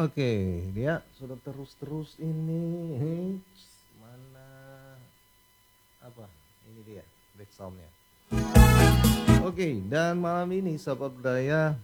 Oke, dia sudah terus-terus ini. Mana apa? Ini dia back soundnya. Oke, dan malam ini sahabat budaya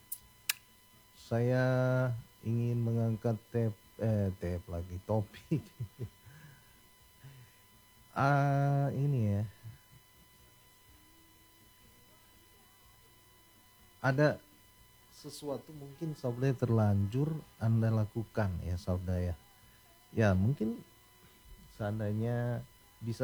saya ingin mengangkat lagi topik. Ini ya. Ada sesuatu mungkin saudara terlanjur Anda lakukan ya saudara. Ya mungkin seandainya bisa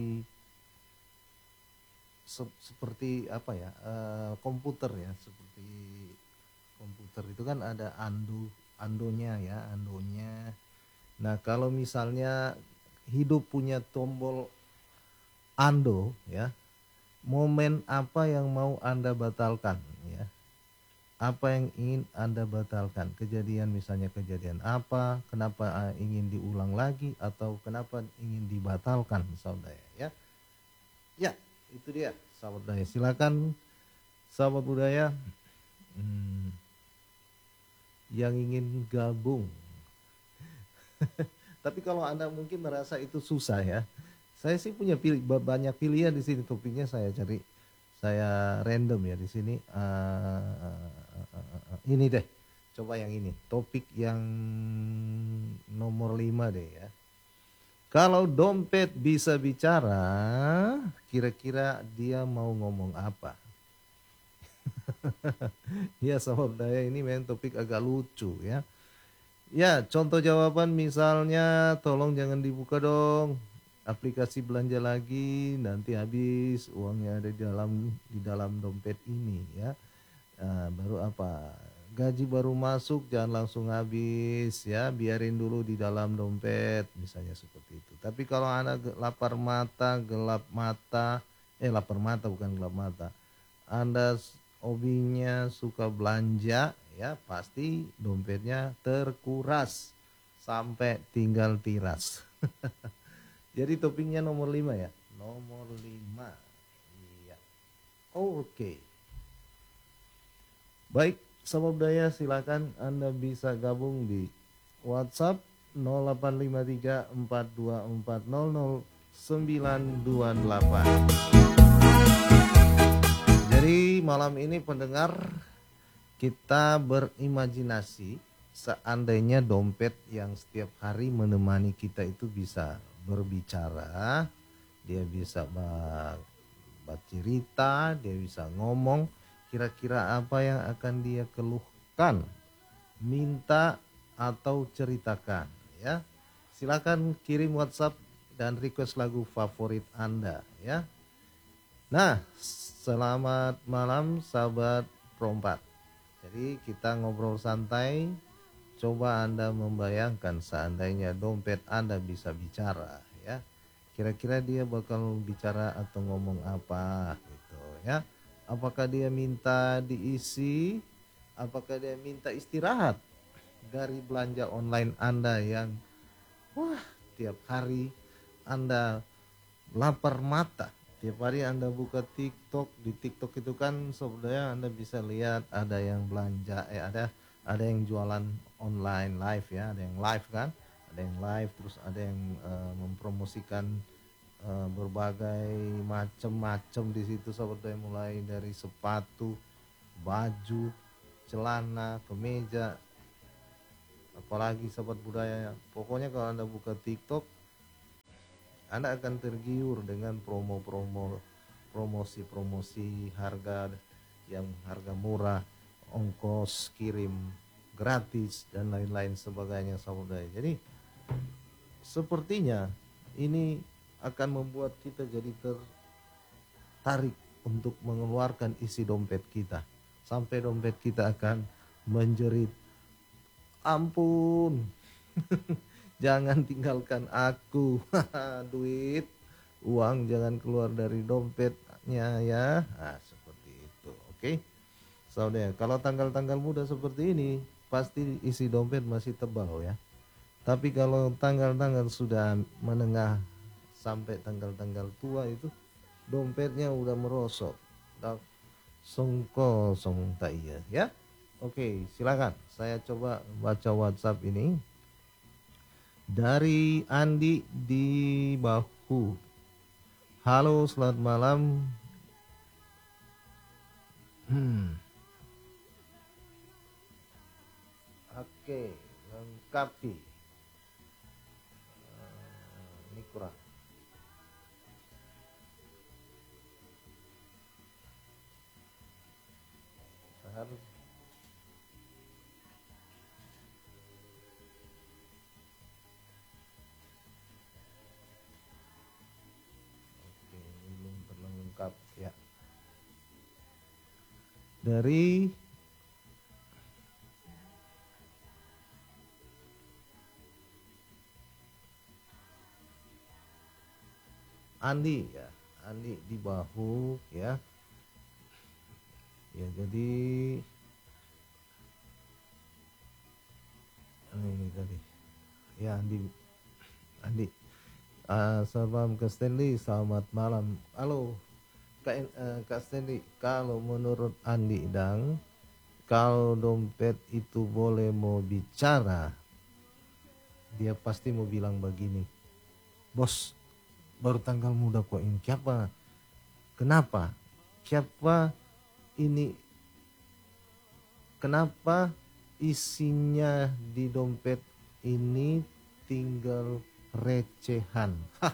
seperti apa ya, komputer ya, seperti komputer itu kan ada andonya ya, andonya. Nah kalau misalnya hidup punya tombol ando ya, momen apa yang mau Anda batalkan ya, apa yang ingin Anda batalkan, kejadian misalnya kejadian apa, kenapa ingin diulang lagi, atau kenapa ingin dibatalkan saudara ya. Ya itu dia sahabat budaya, silakan sahabat budaya yang ingin gabung. Tapi kalau Anda mungkin merasa itu susah ya, saya sih punya banyak pilihan di sini topiknya, saya cari, saya random ya di sini. Ini deh, coba yang ini, topik yang nomor 5 deh ya. Kalau dompet bisa bicara, kira-kira dia mau ngomong apa? Ya sahabat daya, ini memang topik agak lucu ya. Ya contoh jawaban misalnya, tolong jangan dibuka dong aplikasi belanja lagi, nanti habis uangnya ada di dalam dompet ini ya. Baru apa, gaji baru masuk jangan langsung habis ya, biarin dulu di dalam dompet misalnya seperti itu. Tapi kalau anak lapar mata, gelap mata, lapar mata bukan gelap mata, Anda hobinya suka belanja ya, pasti dompetnya terkuras sampai tinggal tiras. Jadi topiknya nomor 5 ya. Nomor 5. Iya. Oke. Baik, sahabat budaya, silakan Anda bisa gabung di WhatsApp 0853400928. Jadi malam ini pendengar, kita berimajinasi seandainya dompet yang setiap hari menemani kita itu bisa berbicara, dia bisa bercerita, dia bisa ngomong, kira-kira apa yang akan dia keluhkan, minta atau ceritakan ya. Silakan kirim WhatsApp dan request lagu favorit Anda ya. Nah, selamat malam sahabat Pro4. Jadi kita ngobrol santai. Coba Anda membayangkan seandainya dompet Anda bisa bicara ya. Kira-kira dia bakal bicara atau ngomong apa gitu ya. Apakah dia minta diisi? Apakah dia minta istirahat dari belanja online Anda yang tiap hari Anda lapar mata? Tiap hari Anda buka TikTok, di TikTok itu kan sebenarnya Anda bisa lihat ada yang belanja, ada yang jualan online live ya, ada yang live kan, ada yang live, terus ada yang mempromosikan berbagai macam-macam di situ seperti mulai dari sepatu, baju, celana, kemeja, apalagi sahabat budaya. Pokoknya kalau Anda buka TikTok, Anda akan tergiur dengan promosi-promosi harga yang harga murah, ongkos kirim gratis dan lain-lain sebagainya sahabat budaya. Jadi sepertinya ini akan membuat kita jadi tertarik untuk mengeluarkan isi dompet kita, sampai dompet kita akan menjerit, ampun, jangan tinggalkan aku. Duit, uang jangan keluar dari dompetnya ya. Nah, seperti itu. Oke. Saudara, kalau tanggal-tanggal muda seperti ini, pasti isi dompet masih tebal ya. Tapi kalau tanggal-tanggal sudah menengah sampai tanggal-tanggal tua itu, dompetnya udah merosot. Songko song tak iya ya. Oke, silakan. Saya coba baca WhatsApp ini dari Andi di Bahu. Halo, selamat malam. Oke, lengkapi. Ini kurang. Harus. Oke, ini belum terlengkap ya. Dari Andi ya, Andi di Bahu ya. Ya, jadi ini tadi. Ya, Andi. Selamat malam Kak Stanley, selamat malam. Halo Kak Stanley, kalau menurut Andi Dang, kalau dompet itu boleh mau bicara, dia pasti mau bilang begini, bos, baru tanggal muda kok ini siapa? Kenapa? Siapa ini? Kenapa isinya di dompet ini tinggal recehan?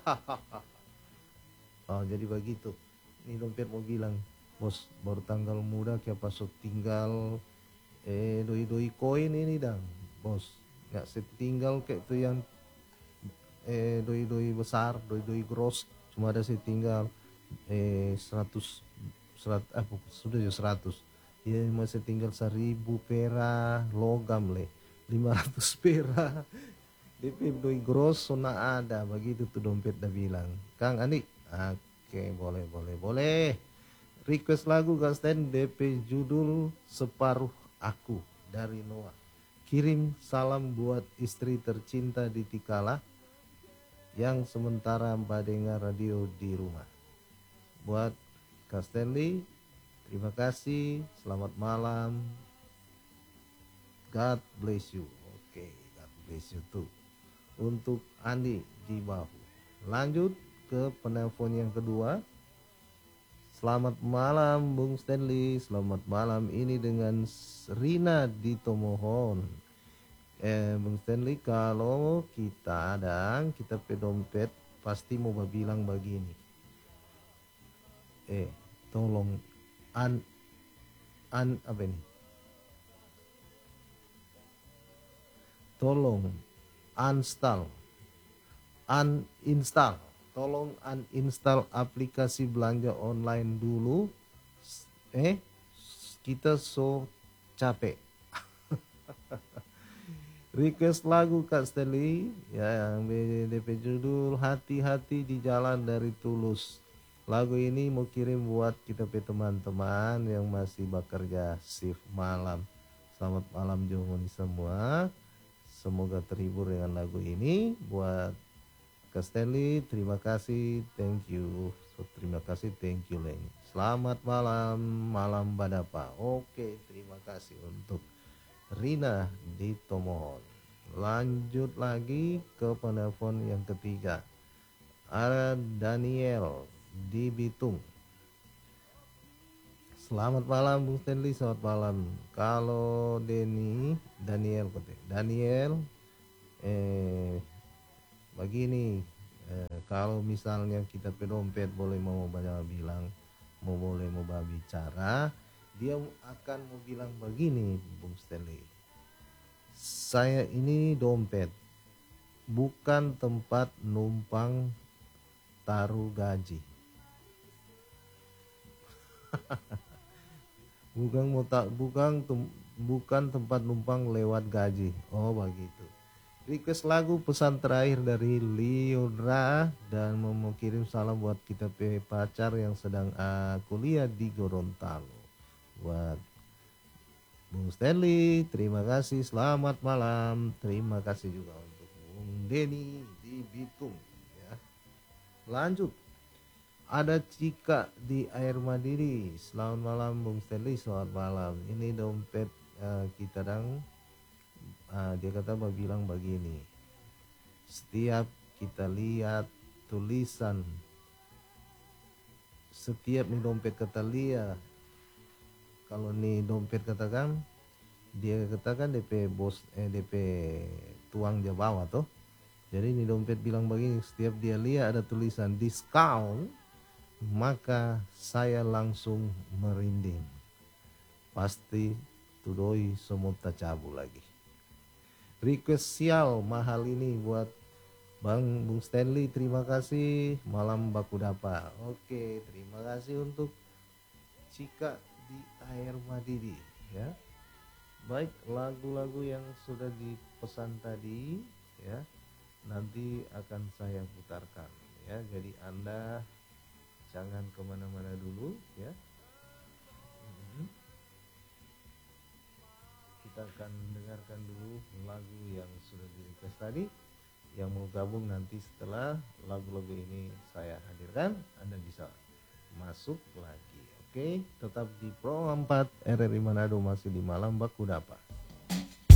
Oh, jadi begitu. Ini dompet mau bilang, bos, baru tanggal muda siapa so tinggal doi-doi koin ini dang, bos. Nggak setinggal kayak tuh yang doi-doi besar, doi-doi gross, cuma ada setinggal 100 sudah ya 100 ya, masih tinggal 1000 pera logam le, 500 pera DP doi gross sona ada begitu tuh dompet dah bilang Kang Andi. Oke, boleh boleh boleh. Request lagu Kang Stan, DP judul Separuh Aku dari Noah. Kirim salam buat istri tercinta di Tikala yang sementara mendengar radio di rumah. Buat Kak Stanley, terima kasih, selamat malam, God bless you. Oke, God bless you too. Untuk Andi di Bahu. Lanjut ke penelpon yang kedua. Selamat malam Bung Stanley, selamat malam, ini dengan Rina di Tomohon. Bung Stanley, kalau kita kita pedompet pasti mau bilang begini, tolong apa ini, tolong uninstall, tolong uninstall aplikasi belanja online dulu, kita so capek. Request lagu Kak Stanley ya, yang DP judul Hati-hati di Jalan dari Tulus. Lagu ini mau kirim buat kita teman-teman yang masih bekerja shift malam. Selamat malam jomoni semua. Semoga terhibur dengan lagu ini. Buat Kak Stanley, terima kasih, thank you. Terima kasih, thank you Leng. Selamat malam, malam Badapa. Oke, terima kasih untuk Rina di Tomohon. Lanjut lagi ke penelpon yang ketiga. Ada Daniel di Bitung. Selamat malam Bung Stanley, selamat malam. Kalau Daniel begini, kalau misalnya kita pedompet boleh mau banyak bilang, boleh mau bicara, dia akan mau bilang begini Bung Stanley, saya ini dompet, bukan tempat numpang taruh gaji. bukan tempat numpang lewat gaji. Oh begitu. Request lagu pesan terakhir dari Leodra dan mau kirim salam buat kita pacar yang sedang kuliah di Gorontalo. Buat Bung Stanley, terima kasih, selamat malam. Terima kasih juga untuk Bung Denny di Bitung ya. Lanjut, ada Cika di Air Mandiri. Selamat malam Bung Stanley, selamat malam. Ini dompet kita dia kata bilang begini, setiap kita lihat tulisan, setiap nih dompet kata lihat, kalau nih dompet katakan dia katakan DP bos DP tuang dia bawa tuh. Jadi ini dompet bilang begini, setiap dia lihat ada tulisan discount, maka saya langsung merinding. Pasti tudoi semut tacabu lagi. Request sial mahal ini buat Bung Stanley, terima kasih. Malam baku dapa. Oke, terima kasih untuk Cika di Air Madidi ya. Baik, lagu-lagu yang sudah dipesan tadi ya, nanti akan saya putarkan ya. Jadi Anda jangan kemana-mana dulu ya. Kita akan dengarkan dulu lagu yang sudah di request tadi. Yang mau gabung nanti setelah lagu-lagu ini saya hadirkan, Anda bisa masuk lagi. Oke, tetap di Pro 4 RRI Manado, masih di Malam Baku Dapa.